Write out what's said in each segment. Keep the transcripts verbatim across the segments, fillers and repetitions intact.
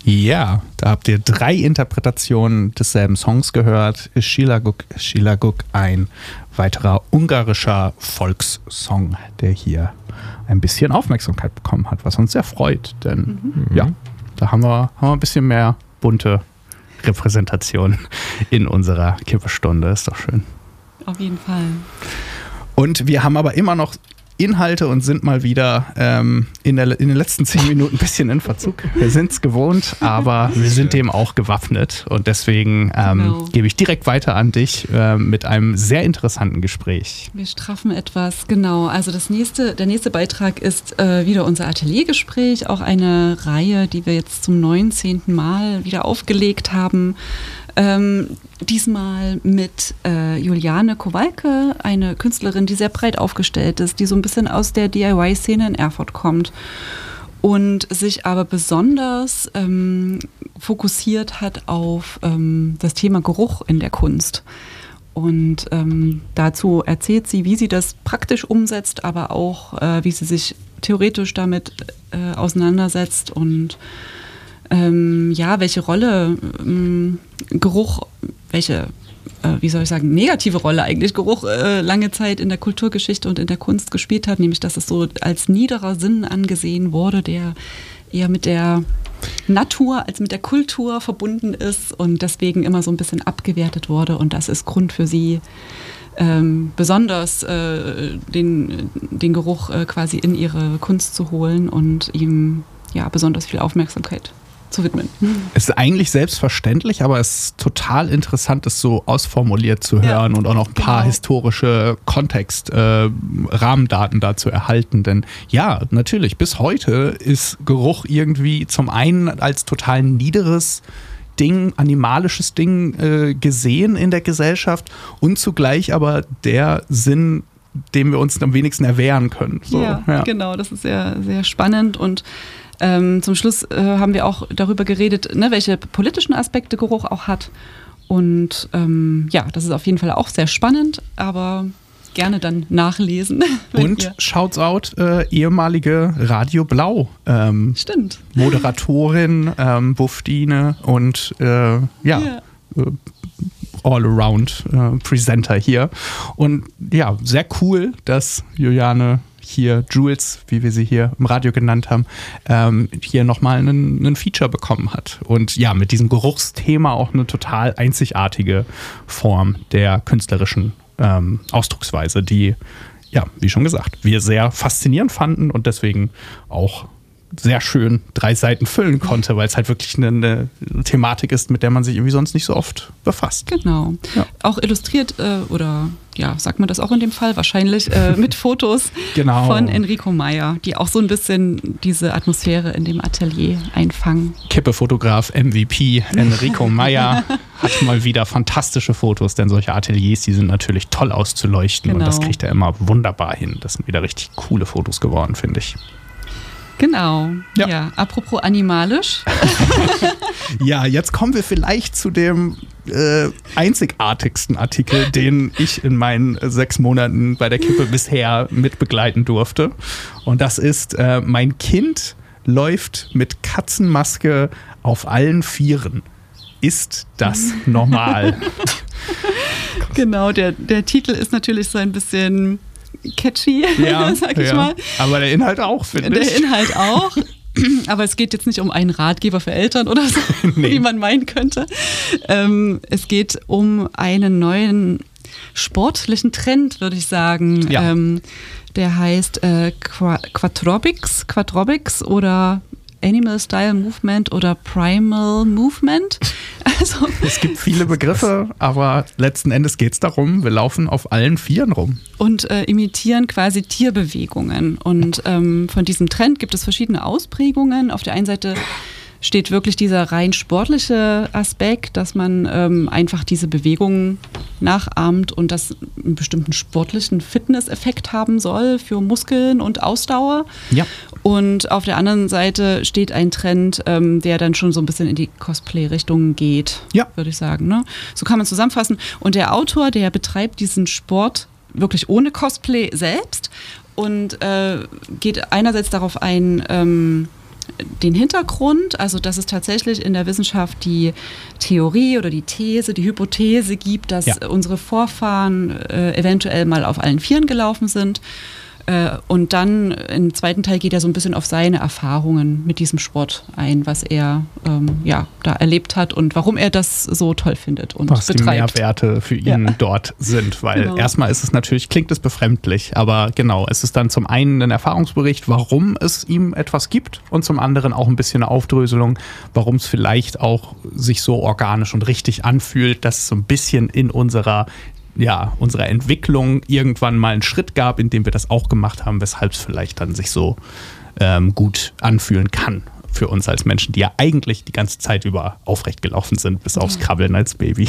Ja, da habt ihr drei Interpretationen desselben Songs gehört. Shilaguk, Shilaguk, ein weiterer ungarischer Volkssong, der hier ein bisschen Aufmerksamkeit bekommen hat, was uns sehr freut. Denn mhm. ja, da haben wir, haben wir ein bisschen mehr bunte Repräsentation in unserer Kippestunde. Ist doch schön. Auf jeden Fall. Und wir haben aber immer noch Inhalte und sind mal wieder ähm, in, der, in den letzten zehn Minuten ein bisschen in Verzug. Wir sind es gewohnt, aber wir sind dem auch gewaffnet. Und deswegen ähm, genau. gebe ich direkt weiter an dich äh, mit einem sehr interessanten Gespräch. Wir straffen etwas, genau. Also das nächste, der nächste Beitrag ist äh, wieder unser Ateliergespräch, auch eine Reihe, die wir jetzt zum neunzehnten Mal wieder aufgelegt haben. Ähm, diesmal mit äh, Juliane Kowalke, eine Künstlerin, die sehr breit aufgestellt ist, die so ein bisschen aus der D I Y-Szene in Erfurt kommt und sich aber besonders ähm, fokussiert hat auf ähm, das Thema Geruch in der Kunst. Und ähm, dazu erzählt sie, wie sie das praktisch umsetzt, aber auch, äh, wie sie sich theoretisch damit äh, auseinandersetzt und Ähm, ja, welche Rolle ähm, Geruch, welche, äh, wie soll ich sagen, negative Rolle eigentlich Geruch äh, lange Zeit in der Kulturgeschichte und in der Kunst gespielt hat, nämlich dass es so als niederer Sinn angesehen wurde, der eher mit der Natur als mit der Kultur verbunden ist und deswegen immer so ein bisschen abgewertet wurde und das ist Grund für sie, ähm, besonders äh, den, den Geruch äh, quasi in ihre Kunst zu holen und ihm ja besonders viel Aufmerksamkeit zu widmen. Es ist eigentlich selbstverständlich, aber es ist total interessant, es so ausformuliert zu hören ja, und auch noch ein paar genau. historische Kontext, äh, Rahmendaten da zu erhalten. Denn ja, natürlich, bis heute ist Geruch irgendwie zum einen als total niederes Ding, animalisches Ding äh, gesehen in der Gesellschaft und zugleich aber der Sinn, dem wir uns am wenigsten erwehren können. So, ja, ja, genau, das ist sehr, sehr spannend und Ähm, zum Schluss äh, haben wir auch darüber geredet, ne, welche politischen Aspekte Geruch auch hat. Und ähm, ja, das ist auf jeden Fall auch sehr spannend, aber gerne dann nachlesen. Und Shouts out, äh, ehemalige Radio Blau. Ähm, Stimmt. Moderatorin, ähm, Buffdine und äh, ja, ja. Äh, all-around äh, Presenter hier. Und ja, sehr cool, dass Juliane hier, Jules, wie wir sie hier im Radio genannt haben, ähm, hier nochmal einen, einen Feature bekommen hat. Und ja, mit diesem Geruchsthema auch eine total einzigartige Form der künstlerischen ähm, Ausdrucksweise, die, ja, wie schon gesagt, wir sehr faszinierend fanden und deswegen auch sehr schön drei Seiten füllen konnte, weil es halt wirklich eine, eine Thematik ist, mit der man sich irgendwie sonst nicht so oft befasst. Genau. Ja. Auch illustriert äh, oder ja, sagt man das auch in dem Fall wahrscheinlich, äh, mit Fotos genau. von Enrico Meyer, die auch so ein bisschen diese Atmosphäre in dem Atelier einfangen. Kippe-Fotograf M V P Enrico Meyer hat mal wieder fantastische Fotos, denn solche Ateliers, die sind natürlich toll auszuleuchten genau. und das kriegt er immer wunderbar hin. Das sind wieder richtig coole Fotos geworden, finde ich. Genau, ja. ja. Apropos animalisch. Ja, jetzt kommen wir vielleicht zu dem äh, einzigartigsten Artikel, den ich in meinen sechs Monaten bei der Kippe bisher mitbegleiten durfte. Und das ist, äh, mein Kind läuft mit Katzenmaske auf allen Vieren. Ist das normal? Genau, der, der Titel ist natürlich so ein bisschen catchy, ja, sag ich ja. mal. Aber der Inhalt auch, finde ich. Der Inhalt auch. Aber es geht jetzt nicht um einen Ratgeber für Eltern oder so, nee. wie man meinen könnte. Ähm, es geht um einen neuen sportlichen Trend, würde ich sagen. Ja. Ähm, der heißt äh, Quadrobics, Quadrobics oder Animal Style Movement oder Primal Movement. Also, es gibt viele Begriffe, aber letzten Endes geht es darum, wir laufen auf allen Vieren rum. Und äh, imitieren quasi Tierbewegungen. Und ähm, von diesem Trend gibt es verschiedene Ausprägungen. Auf der einen Seite steht wirklich dieser rein sportliche Aspekt, dass man ähm, einfach diese Bewegungen nachahmt und das einen bestimmten sportlichen Fitness-Effekt haben soll für Muskeln und Ausdauer. Ja. Und auf der anderen Seite steht ein Trend, ähm, der dann schon so ein bisschen in die Cosplay-Richtung geht, ja. würde ich sagen. Ne? So kann man zusammenfassen. Und der Autor, der betreibt diesen Sport wirklich ohne Cosplay selbst und äh, geht einerseits darauf ein, ähm, den Hintergrund, also dass es tatsächlich in der Wissenschaft die Theorie oder die These, die Hypothese gibt, dass ja. unsere Vorfahren äh, eventuell mal auf allen Vieren gelaufen sind. Äh, und dann im zweiten Teil geht er so ein bisschen auf seine Erfahrungen mit diesem Sport ein, was er ähm, ja, da erlebt hat und warum er das so toll findet und was betreibt. Die Mehrwerte für ihn ja. dort sind, weil genau. erstmal ist es natürlich, klingt es befremdlich, aber genau, es ist dann zum einen ein Erfahrungsbericht, warum es ihm etwas gibt und zum anderen auch ein bisschen eine Aufdröselung, warum es vielleicht auch sich so organisch und richtig anfühlt, dass es so ein bisschen in unserer ja, unserer Entwicklung irgendwann mal einen Schritt gab, in dem wir das auch gemacht haben, weshalb es vielleicht dann sich so ähm, gut anfühlen kann für uns als Menschen, die ja eigentlich die ganze Zeit über aufrecht gelaufen sind, bis aufs Krabbeln als Baby.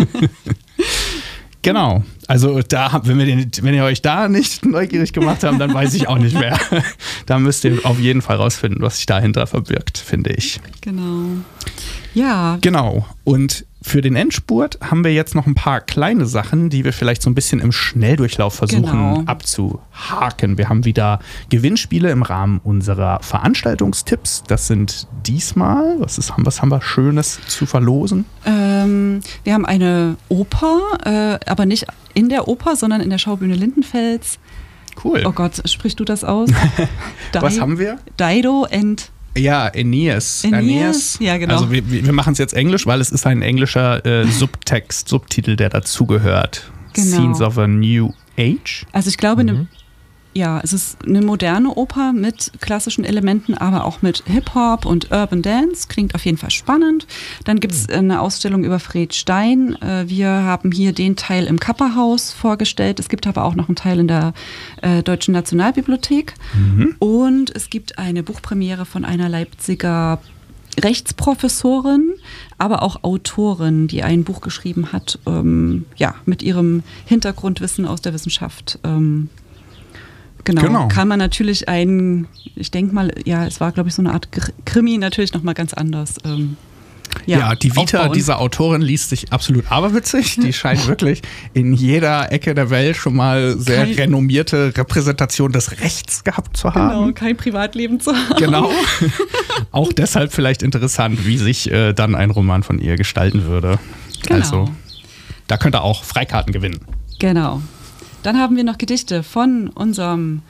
Genau, also da, wenn, wir den, wenn ihr euch da nicht neugierig gemacht habt, dann weiß ich auch nicht mehr. Da müsst ihr auf jeden Fall rausfinden, was sich dahinter verbirgt, finde ich. Genau. Ja. Genau, und für den Endspurt haben wir jetzt noch ein paar kleine Sachen, die wir vielleicht so ein bisschen im Schnelldurchlauf versuchen genau. abzuhaken. Wir haben wieder Gewinnspiele im Rahmen unserer Veranstaltungstipps. Das sind diesmal, was, ist, was haben wir Schönes zu verlosen? Ähm, wir haben eine Oper, äh, aber nicht in der Oper, sondern in der Schaubühne Lindenfels. Cool. Oh Gott, sprichst du das aus? Was haben wir? Dido and... Ja, Aeneas. Aeneas. Aeneas. Ja, genau. Also wir, wir machen es jetzt Englisch, weil es ist ein englischer äh, Subtext, Subtitel, der dazugehört. Genau. Scenes of a New Age. Also ich glaube, mhm. eine, ja, es ist eine moderne Oper mit klassischen Elementen, aber auch mit Hip-Hop und Urban Dance. Klingt auf jeden Fall spannend. Dann gibt es eine Ausstellung über Fred Stein. Wir haben hier den Teil im Kapperhaus vorgestellt. Es gibt aber auch noch einen Teil in der äh, Deutschen Nationalbibliothek. Mhm. Und es gibt eine Buchpremiere von einer Leipziger Rechtsprofessorin, aber auch Autorin, die ein Buch geschrieben hat, ähm, ja, mit ihrem Hintergrundwissen aus der Wissenschaft. Ähm, Genau. genau, kann man natürlich ein, ich denke mal, ja, es war, glaube ich, so eine Art Krimi, natürlich nochmal ganz anders. Ähm, ja, ja, die Vita aufbauen. Dieser Autorin liest sich absolut aberwitzig. Die scheint wirklich in jeder Ecke der Welt schon mal sehr kein, renommierte Repräsentation des Rechts gehabt zu haben. Genau, kein Privatleben zu haben. Genau. Auch deshalb vielleicht interessant, wie sich äh, dann ein Roman von ihr gestalten würde. Genau. Also, da könnt ihr auch Freikarten gewinnen. Genau. Dann haben wir noch Gedichte von unserem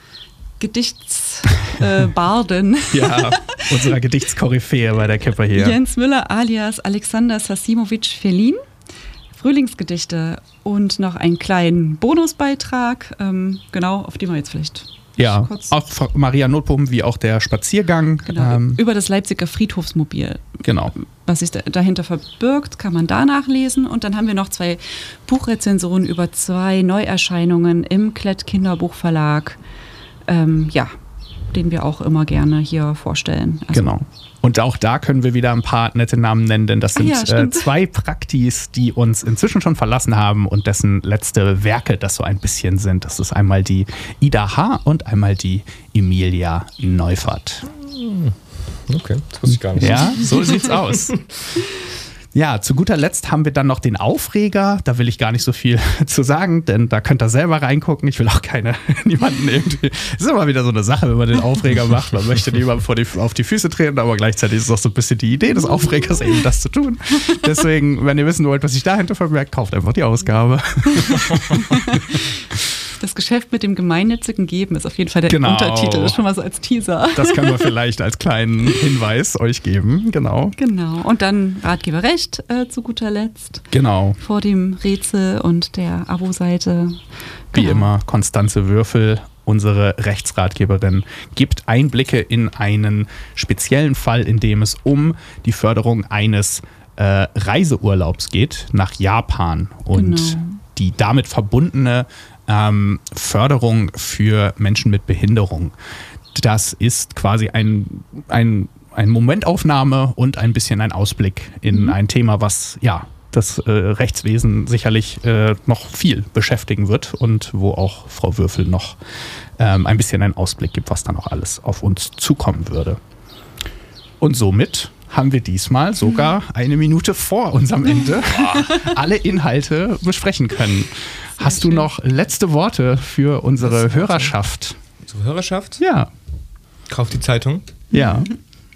Gedichtsbarden. Äh, ja, unserer Gedichtskoryphäe bei der Kipper hier. Jens Müller alias Alexander Sassimowitsch-Felin. Frühlingsgedichte und noch einen kleinen Bonusbeitrag, ähm, genau, auf den wir jetzt vielleicht ja, kurz... auch Maria Notbohm wie auch der Spaziergang. Genau, ähm, über das Leipziger Friedhofsmobil. Genau. Was sich dahinter verbirgt, kann man da nachlesen. Und dann haben wir noch zwei Buchrezensionen über zwei Neuerscheinungen im Klett Kinderbuchverlag, ähm, ja, den wir auch immer gerne hier vorstellen. Also, genau. Und auch da können wir wieder ein paar nette Namen nennen, denn das sind ja, äh, zwei Praktis, die uns inzwischen schon verlassen haben und dessen letzte Werke das so ein bisschen sind. Das ist einmal die Ida H. und einmal die Emilia Neufert. Okay, das wusste ich gar nicht. Ja, so sieht's aus. Ja, zu guter Letzt haben wir dann noch den Aufreger. Da will ich gar nicht so viel zu sagen, denn da könnt ihr selber reingucken. Ich will auch keine, niemanden irgendwie. Es ist immer wieder so eine Sache, wenn man den Aufreger macht. Man möchte niemandem vor die, auf die Füße treten, aber gleichzeitig ist es auch so ein bisschen die Idee des Aufregers, eben das zu tun. Deswegen, wenn ihr wissen wollt, was sich dahinter vermerkt, kauft einfach die Ausgabe. Das Geschäft mit dem gemeinnützigen Geben ist auf jeden Fall der genau. Untertitel, das ist schon mal so als Teaser. Das können wir vielleicht als kleinen Hinweis euch geben, genau. Genau, und dann Ratgeberrecht äh, zu guter Letzt. Genau. Vor dem Rätsel und der Abo-Seite. Wie genau. immer, Konstanze Würfel, unsere Rechtsratgeberin, gibt Einblicke in einen speziellen Fall, in dem es um die Förderung eines äh, Reiseurlaubs geht nach Japan und genau. die damit verbundene Ähm, Förderung für Menschen mit Behinderung. Das ist quasi ein, ein, ein Momentaufnahme und ein bisschen ein Ausblick in mhm. ein Thema, was ja das äh, Rechtswesen sicherlich äh, noch viel beschäftigen wird und wo auch Frau Würfel noch ähm, ein bisschen einen Ausblick gibt, was da noch alles auf uns zukommen würde. Und somit haben wir diesmal sogar eine Minute vor unserem Ende alle Inhalte besprechen können. Sehr Hast schön. Du noch letzte Worte für unsere Hörerschaft? Unsere Hörerschaft? Ja. Kauft die Zeitung. Ja.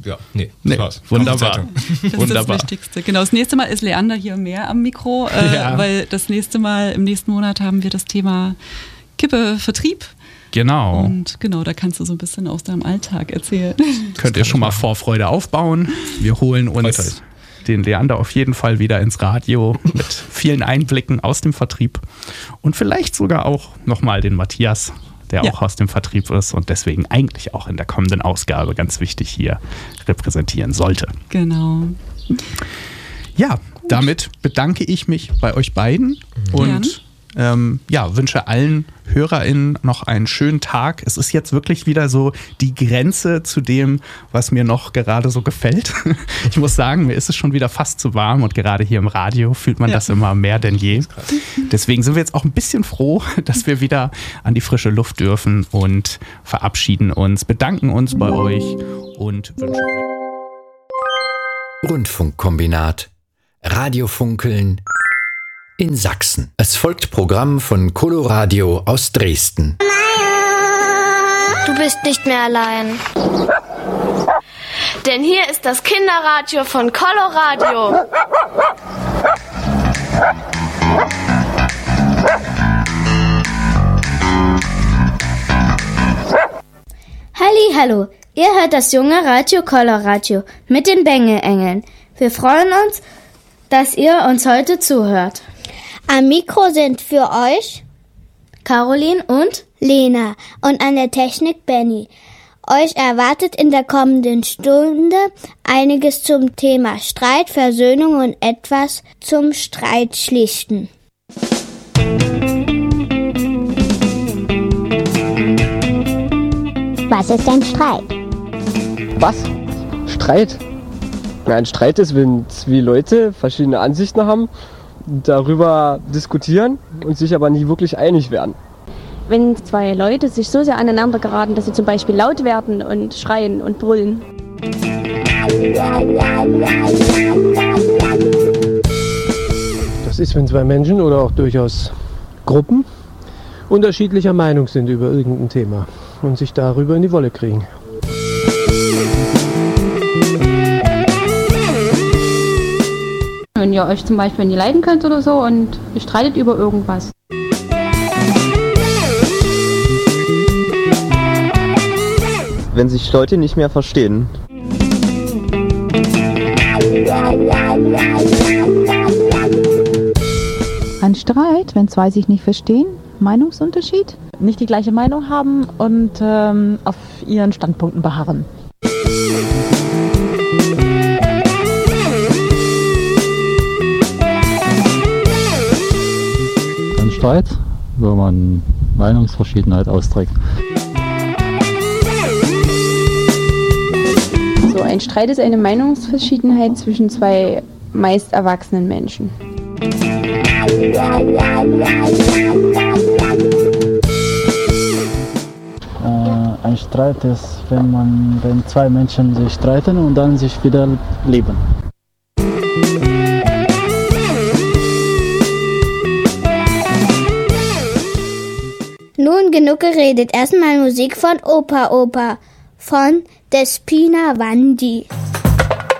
Ja, nee, das Nee, war's. wunderbar. Das Wunderbar. ist das Wichtigste. Genau, das nächste Mal ist Leander hier mehr am Mikro, äh, Ja. weil das nächste Mal, im nächsten Monat haben wir das Thema Kippe-Vertrieb. Genau. Und genau, da kannst du so ein bisschen aus deinem Alltag erzählen. Könnt ihr schon mal Vorfreude aufbauen. Wir holen uns Freut euch. den Leander auf jeden Fall wieder ins Radio mit vielen Einblicken aus dem Vertrieb und vielleicht sogar auch nochmal den Matthias, der Ja. auch aus dem Vertrieb ist und deswegen eigentlich auch in der kommenden Ausgabe ganz wichtig hier repräsentieren sollte. Genau. Ja, damit bedanke ich mich bei euch beiden und ähm, ja, wünsche allen HörerInnen noch einen schönen Tag. Es ist jetzt wirklich wieder so die Grenze zu dem, was mir noch gerade so gefällt. Ich muss sagen, mir ist es schon wieder fast zu warm und gerade hier im Radio fühlt man Ja. das immer mehr denn je. Deswegen sind wir jetzt auch ein bisschen froh, dass wir wieder an die frische Luft dürfen und verabschieden uns, bedanken uns bei euch und wünschen euch Rundfunkkombinat. Radiofunkeln in Sachsen. Es folgt Programm von Coloradio aus Dresden. Du bist nicht mehr allein. Denn hier ist das Kinderradio von Coloradio. Halli, hallo. Ihr hört das junge Radio Coloradio mit den Bengel-Engeln. Wir freuen uns, dass ihr uns heute zuhört. Am Mikro sind für euch Caroline und Lena und an der Technik Benny. Euch erwartet in der kommenden Stunde einiges zum Thema Streit, Versöhnung und etwas zum Streitschlichten. Was ist ein Streit? Was? Streit? Na, ein Streit ist, wenn zwei Leute verschiedene Ansichten haben, darüber diskutieren und sich aber nie wirklich einig werden. Wenn zwei Leute sich so sehr aneinander geraten, dass sie zum Beispiel laut werden und schreien und brüllen. Das ist, wenn zwei Menschen oder auch durchaus Gruppen unterschiedlicher Meinung sind über irgendein Thema und sich darüber in die Wolle kriegen. Wenn ihr euch zum Beispiel nie leiden könnt oder so und ihr streitet über irgendwas. Wenn sich Leute nicht mehr verstehen. Ein Streit, wenn zwei sich nicht verstehen, Meinungsunterschied, nicht die gleiche Meinung haben und ähm, auf ihren Standpunkten beharren. Ein Streit, wo man Meinungsverschiedenheit austrägt. So, ein Streit ist eine Meinungsverschiedenheit zwischen zwei meist erwachsenen Menschen. Äh, ein Streit ist, wenn man, wenn zwei Menschen sich streiten und dann sich wieder lieben. Nun genug geredet. Erstmal Musik von Opa Opa von Despina Wandi.